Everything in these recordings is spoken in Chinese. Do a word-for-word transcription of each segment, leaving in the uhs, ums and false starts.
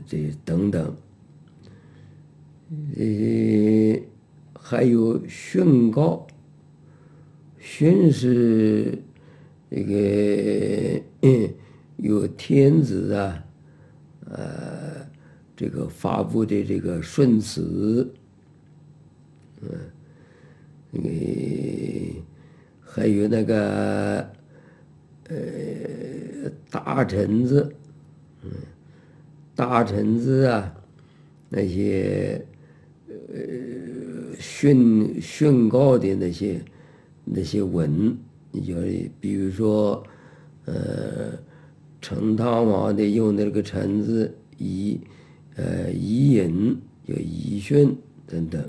这等等。呃，还有训诰，训是这个、嗯、有天子啊，呃，这个发布的这个训词，嗯，那个还有那个呃大臣子，嗯，大臣子啊，那些呃训训告的那些那些文，你就比如说，呃，成汤王的用的那个臣字仪，呃仪引叫仪训等等。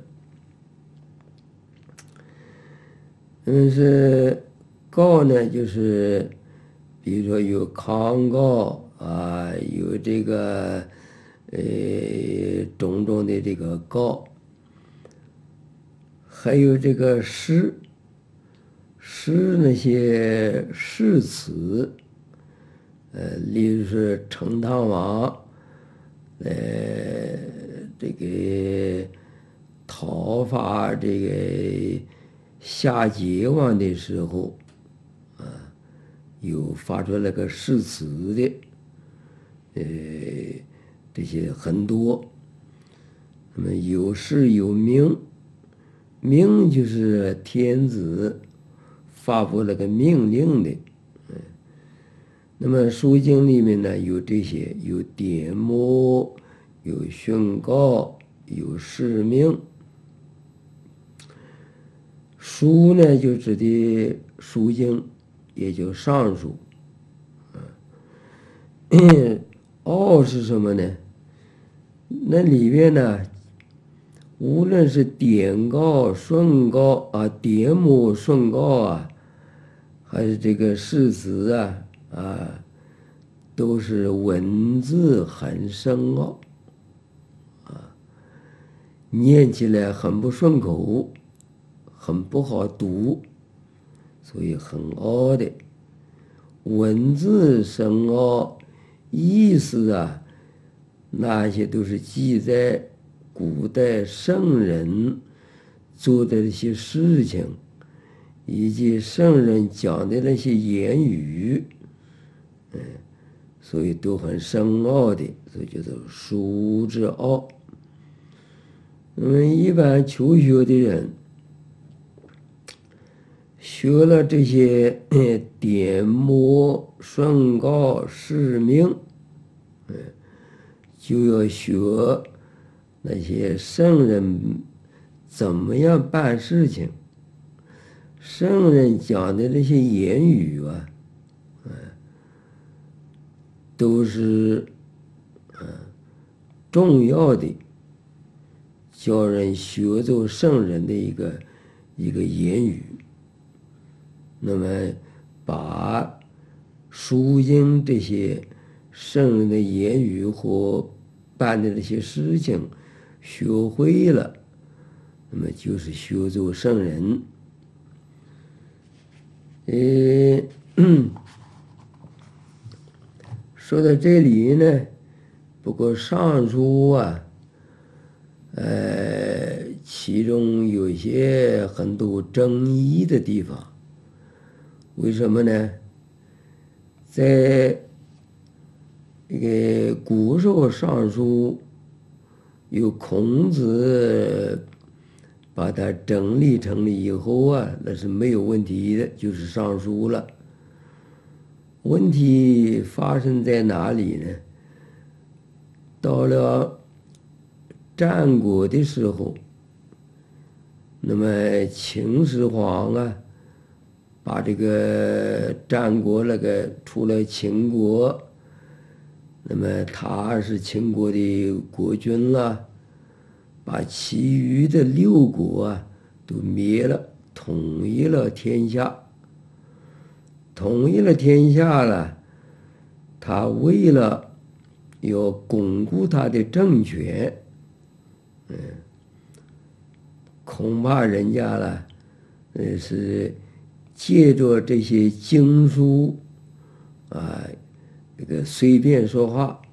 嗯，是告呢，就是比如说有康告啊，有这个呃种种的这个告，还有这个诗，诗那些诗词，呃，例如是成汤王，呃，这个讨伐这个夏桀王的时候，啊，有发出那个誓词的，呃，这些很多。那么有誓有命，命就是天子发布那个命令的，嗯。那么书经里面呢有这些，有典目，有训告，有誓命。书呢就指的书经，也就上书。诰是什么呢？那里面呢，无论是典告、训告啊、典目、训告啊，还是这个誓词啊啊，都是文字很深奥啊，念起来很不顺口，很不好读，所以很奥的。文字深奥，意思啊，那些都是记载古代圣人做的那些事情，以及圣人讲的那些言语，嗯，所以都很深奥的，所以叫做书之奥。那么一般求学的人，学了这些典目、训告、誓命，嗯，就要学那些圣人怎么样办事情，圣人讲的那些言语啊，嗯，都是嗯重要的，教人学做圣人的一个一个言语。那么把书经这些圣人的言语或办的那些事情学会了，那么就是学做圣人。呃，说到这里呢，不过上书啊，呃，其中有一些很多争议的地方。为什么呢？在这个古时候上书，有孔子把它整理成了以后啊，那是没有问题的，就是上书了。问题发生在哪里呢？到了战国的时候，那么秦始皇啊，把这个战国那个除了秦国，那么他是秦国的国君了，把其余的六国啊都灭了，统一了天下。统一了天下了，他为了要巩固他的政权，嗯，恐怕人家了，呃是借着这些经书啊，这个随便说话，